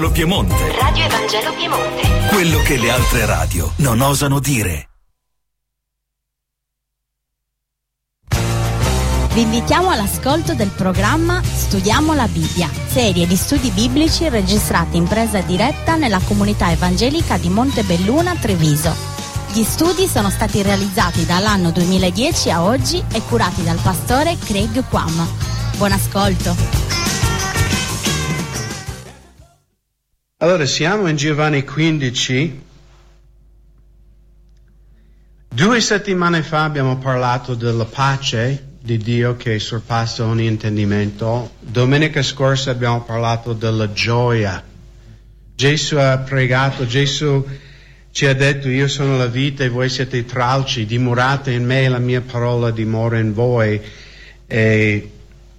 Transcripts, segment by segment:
Piemonte. Radio Evangelo Piemonte. Quello che le altre radio non osano dire. Vi invitiamo all'ascolto del programma Studiamo la Bibbia, serie di studi biblici registrati in presa diretta nella comunità evangelica di Montebelluna, Treviso. Gli studi sono stati realizzati dall'anno 2010 a oggi e curati dal pastore Craig Quam. Buon ascolto. Allora, siamo in Giovanni 15. 2 settimane fa abbiamo parlato della pace di Dio che sorpassa ogni intendimento. Domenica scorsa abbiamo parlato della gioia. Gesù ha pregato, Gesù ci ha detto: io sono la vita e voi siete i tralci, dimorate in me e la mia parola dimora in voi. E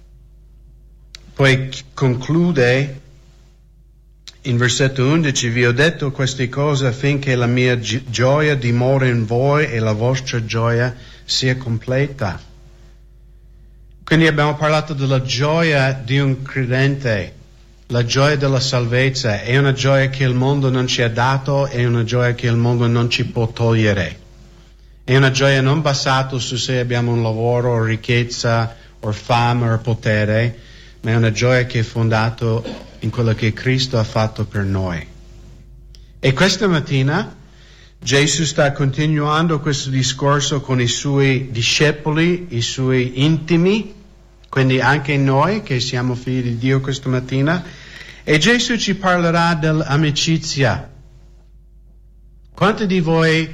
poi conclude in versetto 11: vi ho detto queste cose affinché la mia gioia dimora in voi e la vostra gioia sia completa. Quindi abbiamo parlato della gioia di un credente, la gioia della salvezza. È una gioia che il mondo non ci ha dato, è una gioia che il mondo non ci può togliere. È una gioia non basata su se abbiamo un lavoro, o ricchezza, o fama, o potere, ma è una gioia che è fondata in quello che Cristo ha fatto per noi. E questa mattina Gesù sta continuando questo discorso con i suoi discepoli, i suoi intimi, quindi anche noi che siamo figli di Dio questa mattina, e Gesù ci parlerà dell'amicizia. Quanti di voi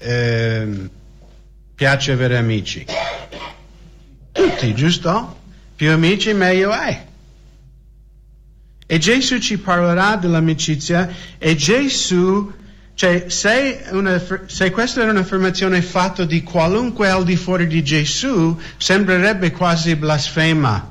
piace avere amici? Tutti, giusto? Più amici meglio è. E Gesù ci parlerà dell'amicizia, e Gesù, cioè se questa è un'affermazione fatta di qualunque al di fuori di Gesù, sembrerebbe quasi blasfema.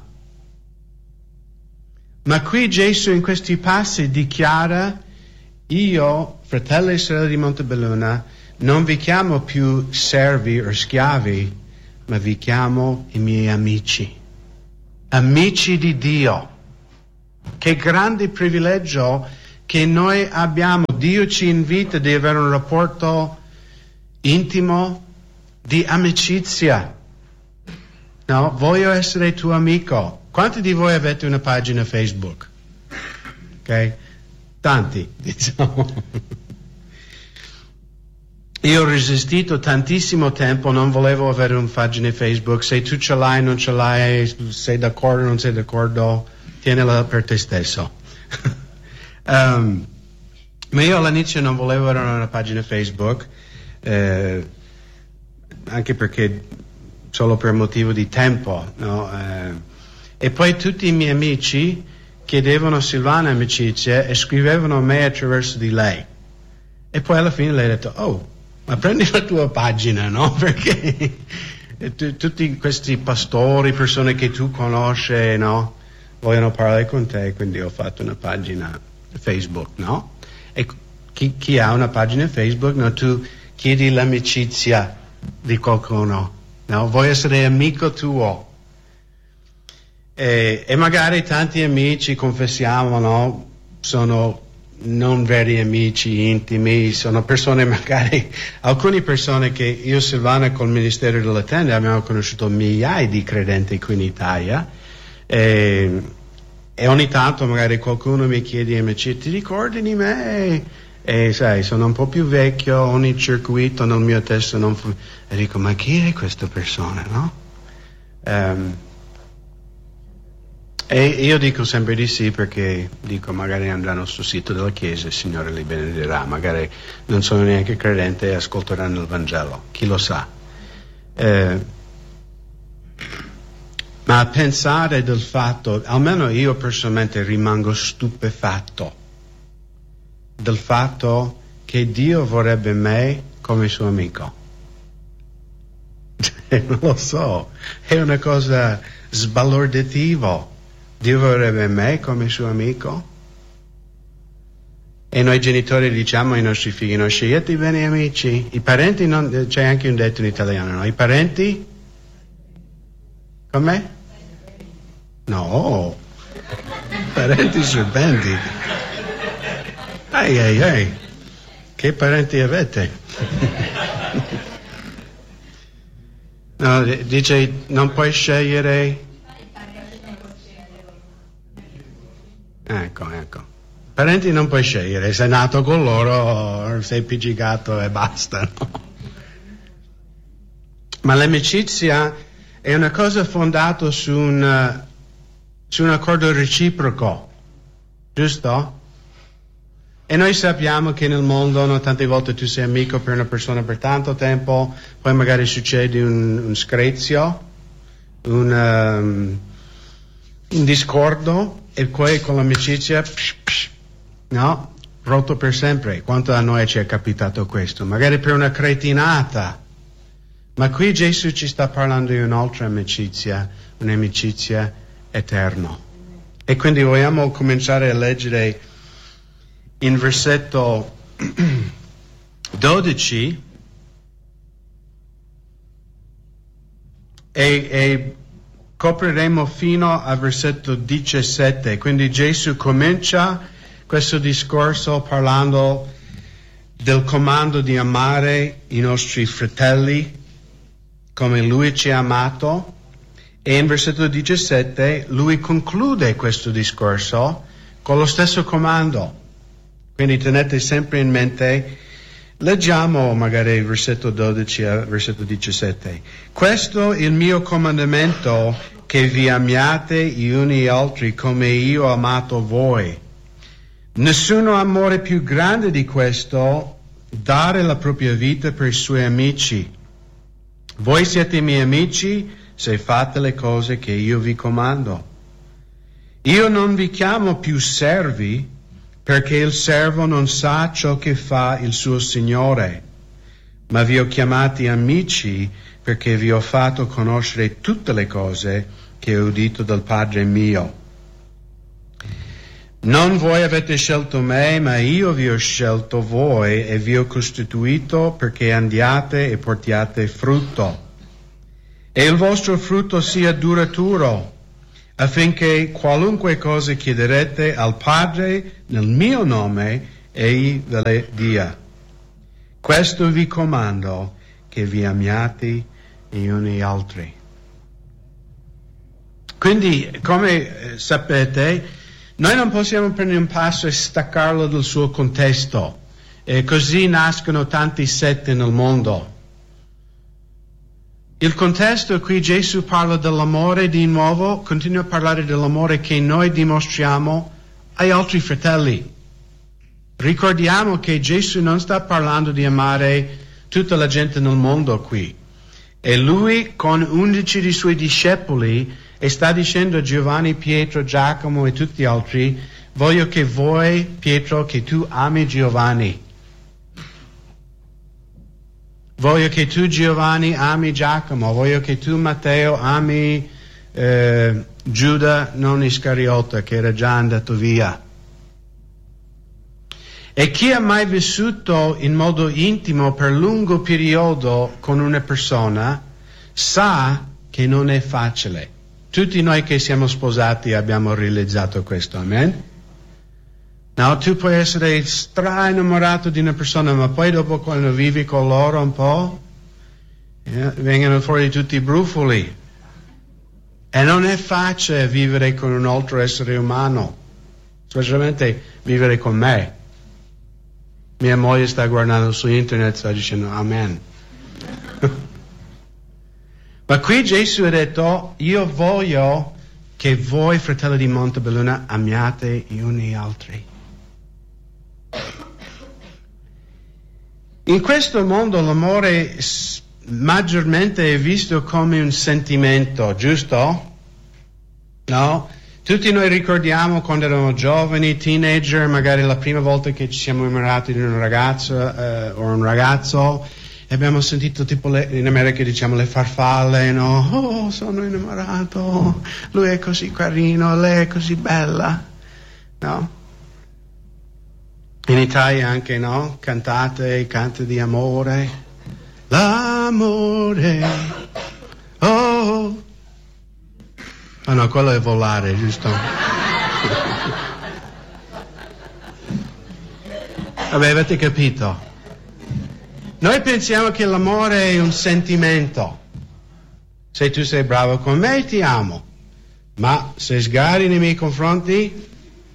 Ma qui Gesù in questi passi dichiara: io, fratelli e sorelle di Montebelluna, non vi chiamo più servi o schiavi, ma vi chiamo i miei amici. Amici di Dio. Che grande privilegio che noi abbiamo. Dio ci invita ad avere un rapporto intimo di amicizia. No, voglio essere tuo amico. Quanti di voi avete una pagina Facebook? Ok? Tanti, diciamo. Io ho resistito tantissimo tempo, non volevo avere una pagina Facebook. Se tu ce l'hai, non ce l'hai, sei d'accordo, non sei d'accordo, tienila per te stesso. Ma io all'inizio non volevo avere una pagina Facebook, anche perché solo per motivo di tempo, no? E poi tutti i miei amici chiedevano a Silvana amicizia e scrivevano a me attraverso di lei. E poi alla fine lei ha detto: oh, ma prendi la tua pagina, no? Perché tutti questi pastori, persone che tu conosci, no? Vogliono parlare con te, quindi ho fatto una pagina Facebook, no? E chi ha una pagina Facebook, no? Tu chiedi l'amicizia di qualcuno, no? Vuoi essere amico tuo. E magari tanti amici, confessiamo, no? Sono non veri amici intimi, sono persone magari, alcune persone che io e Silvana col Ministero della Tenda abbiamo conosciuto migliaia di credenti qui in Italia, e ogni tanto magari qualcuno mi chiede: amici, ti ricordi di me? E sai, sono un po' più vecchio, ogni circuito nel mio testo non e dico: ma chi è questa persona, no? E io dico sempre di sì, perché dico magari andranno sul sito della chiesa, il Signore li benedirà, magari non sono neanche credente e ascolteranno il Vangelo, chi lo sa. Ma a pensare del fatto, almeno io personalmente rimango stupefatto del fatto che Dio vorrebbe me come suo amico. Non lo so, è una cosa sbalorditiva. Dio vorrebbe me come suo amico? E noi genitori diciamo ai nostri figli: non scegliete bene amici. I parenti non, c'è anche un detto in italiano, no? I parenti? Com'è? No, parenti serpenti. Ehi, che parenti avete? No, dice non puoi scegliere. Ecco. Parenti non puoi scegliere, sei nato con loro, sei appiccicato e basta, no? Ma l'amicizia è una cosa fondata su un accordo reciproco, giusto? E noi sappiamo che nel mondo tante volte tu sei amico per una persona per tanto tempo, poi magari succede un screzio, un discordo, e poi con l'amicizia, no, rotto per sempre. Quanto a noi ci è capitato questo? Magari per una cretinata. Ma qui Gesù ci sta parlando di un'altra amicizia, un'amicizia eterna. E quindi vogliamo cominciare a leggere in versetto 12 e copriremo fino al versetto 17. Quindi Gesù comincia questo discorso parlando del comando di amare i nostri fratelli come Lui ci ha amato, e in versetto 17 Lui conclude questo discorso con lo stesso comando. Quindi tenete sempre in mente, leggiamo magari il versetto 12 al versetto 17. Questo è il mio comandamento, che vi amiate gli uni gli altri come io ho amato voi. Nessuno amore più grande di questo, dare la propria vita per i suoi amici. Voi siete miei amici se fate le cose che io vi comando. Io non vi chiamo più servi, perché il servo non sa ciò che fa il suo Signore, ma vi ho chiamati amici, perché vi ho fatto conoscere tutte le cose che ho udito dal Padre mio. Non voi avete scelto me, ma io vi ho scelto voi e vi ho costituito perché andiate e portiate frutto. E il vostro frutto sia duraturo, affinché qualunque cosa chiederete al Padre nel mio nome, egli ve le dia. Questo vi comando, che vi amiate gli uni gli altri. Quindi, come sapete, noi non possiamo prendere un passo e staccarlo dal suo contesto, e così nascono tanti sette nel mondo. Il contesto qui, Gesù parla dell'amore di nuovo, continua a parlare dell'amore che noi dimostriamo agli altri fratelli. Ricordiamo che Gesù non sta parlando di amare tutta la gente nel mondo qui. E lui con 11 dei suoi discepoli e sta dicendo a Giovanni, Pietro, Giacomo e tutti gli altri: voglio che voi, Pietro, che tu ami Giovanni. Voglio che tu, Giovanni, ami Giacomo. Voglio che tu, Matteo, ami Giuda, non Iscariota, che era già andato via. E chi ha mai vissuto in modo intimo per lungo periodo con una persona sa che non è facile. Tutti noi che siamo sposati abbiamo realizzato questo, amen? No, tu puoi essere stra-innamorato di una persona, ma poi dopo, quando vivi con loro un po', vengono fuori tutti i brufoli. E non è facile vivere con un altro essere umano, specialmente vivere con me. Mia moglie sta guardando su internet, sta dicendo amen. Ma qui Gesù ha detto: io voglio che voi, fratelli di Montebelluna, amiate gli uni gli altri. In questo mondo l'amore maggiormente è visto come un sentimento, giusto? No? Tutti noi ricordiamo quando eravamo giovani, teenager, magari la prima volta che ci siamo innamorati di una ragazza o un ragazzo, e abbiamo sentito tipo in America diciamo le farfalle, no? Oh, sono innamorato, lui è così carino, lei è così bella, no? In Italia anche, no? Cantate, canti di amore, l'amore, oh. Ah no, quello è volare, giusto? Vabbè, avete capito? Noi pensiamo che l'amore è un sentimento. Se tu sei bravo con me, ti amo. Ma se sgarri nei miei confronti,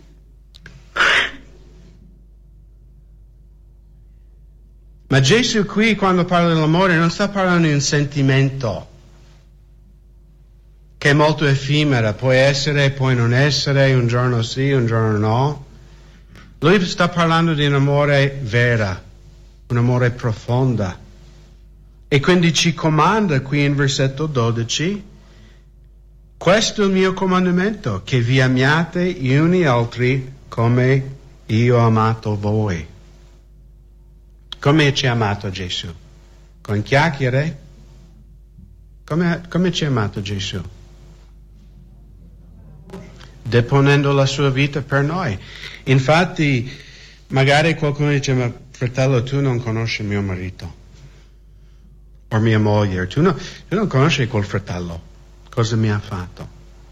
ma Gesù qui, quando parla dell'amore, non sta parlando di un sentimento che è molto effimera, può essere, può non essere, un giorno sì, un giorno no. Lui sta parlando di un amore vera, un amore profonda. E quindi ci comanda qui in versetto 12, questo è il mio comandamento, che vi amiate gli uni altri come io ho amato voi. Come ci ha amato Gesù? Con chiacchiere? Come ci ha amato Gesù? Deponendo la sua vita per noi. Infatti, magari qualcuno dice, ma fratello, tu non conosci mio marito o mia moglie, tu non conosci quel fratello, cosa mi ha fatto?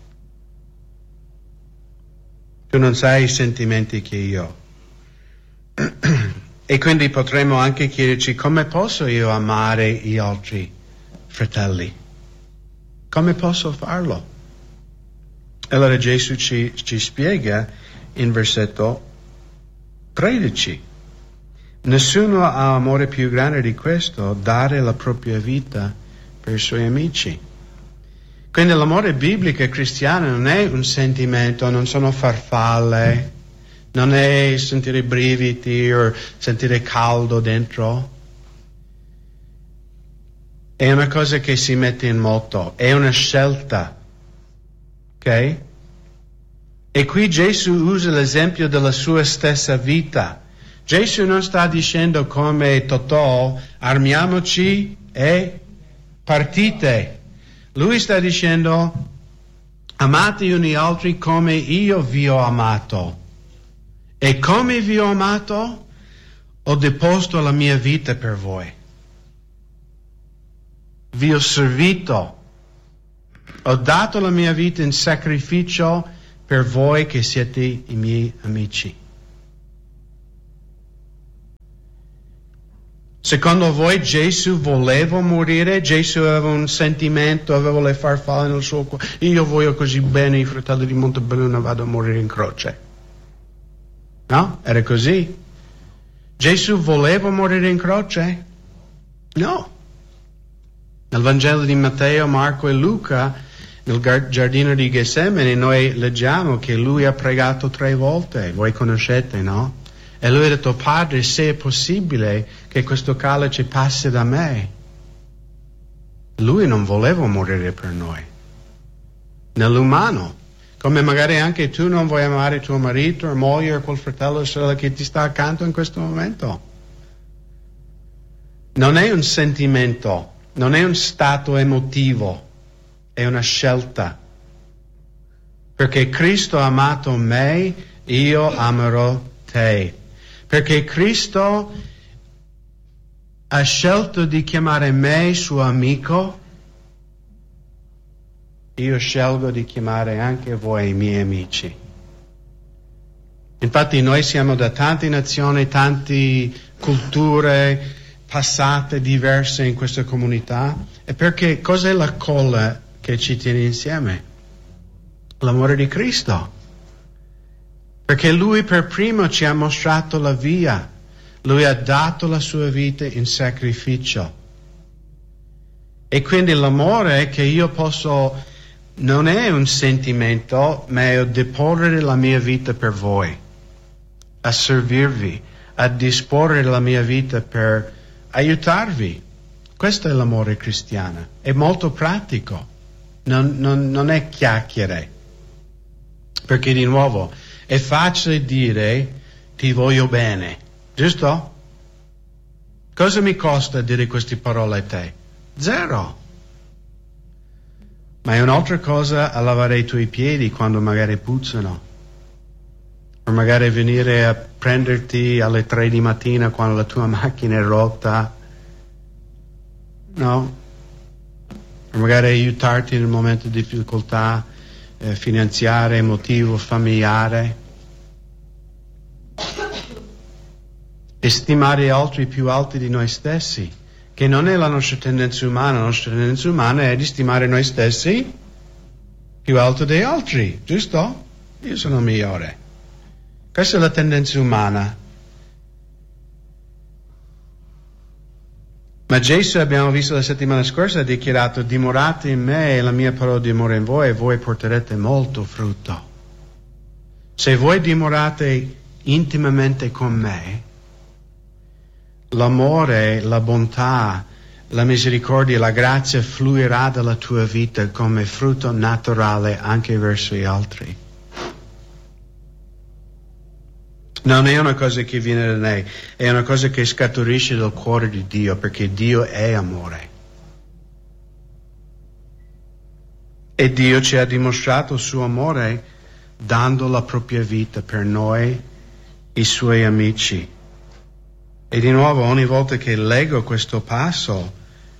Tu non sai i sentimenti che io ho. E quindi potremmo anche chiederci, come posso io amare gli altri fratelli? Come posso farlo? Allora Gesù ci spiega in versetto 13. Nessuno ha amore più grande di questo, dare la propria vita per i suoi amici. Quindi l'amore biblico e cristiano non è un sentimento, non sono farfalle, non è sentire brividi o sentire caldo dentro. È una cosa che si mette in moto, è una scelta. Ok? E qui Gesù usa l'esempio della sua stessa vita. Gesù non sta dicendo come Totò, armiamoci e partite. Lui sta dicendo, amate gli uni altri come io vi ho amato. E come vi ho amato, ho deposto la mia vita per voi. Vi ho servito. Ho dato la mia vita in sacrificio per voi che siete i miei amici. Secondo voi Gesù voleva morire? Gesù aveva un sentimento, aveva le farfalle nel suo cuore. Io voglio così bene i fratelli di Montebelluna, vado a morire in croce. No? Era così? Gesù voleva morire in croce? No. Nel Vangelo di Matteo, Marco e Luca, nel giardino di Getsemani, noi leggiamo che lui ha pregato 3 volte, voi conoscete, no? E lui ha detto, Padre, se è possibile che questo calice passi da me. Lui non voleva morire per noi. Nell'umano. Come magari anche tu non vuoi amare tuo marito o moglie o quel fratello o sorella che ti sta accanto in questo momento. Non è un sentimento, non è un stato emotivo, è una scelta. Perché Cristo ha amato me, io amerò te. Perché Cristo ha scelto di chiamare me suo amico, io scelgo di chiamare anche voi miei amici. Infatti noi siamo da tante nazioni, tante culture passate, diverse in questa comunità. E perché cos'è la colla che ci tiene insieme? L'amore di Cristo. Perché Lui per primo ci ha mostrato la via. Lui ha dato la sua vita in sacrificio. E quindi l'amore che io posso, non è un sentimento, ma è deporre la mia vita per voi, a servirvi, a disporre la mia vita per aiutarvi. Questo è l'amore cristiano. È molto pratico. Non è chiacchiere. Perché di nuovo, è facile dire ti voglio bene, giusto? Cosa mi costa dire queste parole a te? 0. Ma è un'altra cosa a lavare i tuoi piedi quando magari puzzano. O magari venire a prenderti alle 3 di mattina quando la tua macchina è rotta. No? O magari aiutarti nel momento di difficoltà finanziaria, emotivo, familiare. e stimare gli altri più alti di noi stessi, che non è la nostra tendenza umana. La nostra tendenza umana è di stimare noi stessi più alto degli altri, giusto? Io sono il migliore. Questa è la tendenza umana. Ma Gesù, abbiamo visto la settimana scorsa, ha dichiarato: dimorate in me e la mia parola dimora in voi e voi porterete molto frutto. Se voi dimorate intimamente con me, l'amore, la bontà, la misericordia, la grazia fluirà dalla tua vita come frutto naturale anche verso gli altri. Non è una cosa che viene da noi, è una cosa che scaturisce dal cuore di Dio, perché Dio è amore. E Dio ci ha dimostrato il suo amore dando la propria vita per noi, i suoi amici. E di nuovo, ogni volta che leggo questo passo,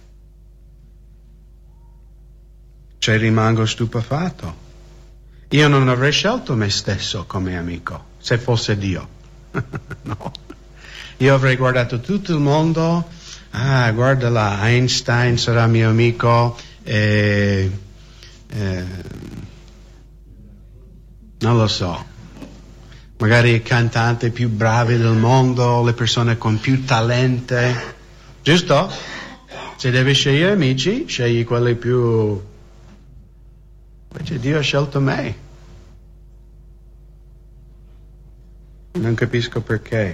rimango stupefatto. Io non avrei scelto me stesso come amico, se fosse Dio. No. Io avrei guardato tutto il mondo, guarda là, Einstein sarà mio amico, non lo so, magari i cantanti più bravi del mondo, le persone con più talento, giusto? Se devi scegliere amici, scegli quelli più... Invece Dio ha scelto me. Non capisco perché.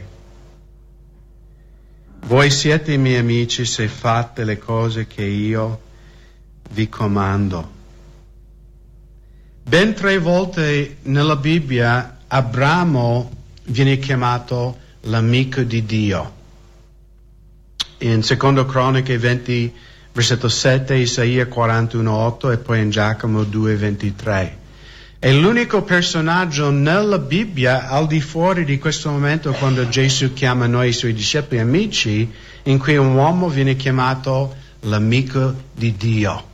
Voi siete i miei amici se fate le cose che io vi comando. Ben 3 volte nella Bibbia Abramo viene chiamato l'amico di Dio. In Secondo Croniche 20, versetto 7, Isaia 41:8 e poi in Giacomo 2:23. È l'unico personaggio nella Bibbia, al di fuori di questo momento quando Gesù chiama noi i suoi discepoli amici, in cui un uomo viene chiamato l'amico di Dio.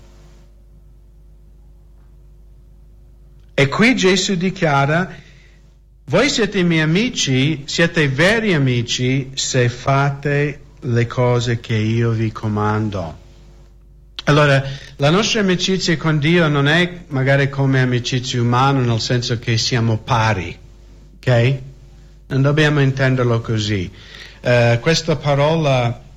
E qui Gesù dichiara: voi siete i miei amici, siete veri amici se fate le cose che io vi comando. Allora, la nostra amicizia con Dio non è magari come amicizia umana, nel senso che siamo pari, ok? Non dobbiamo intenderlo così. Questa parola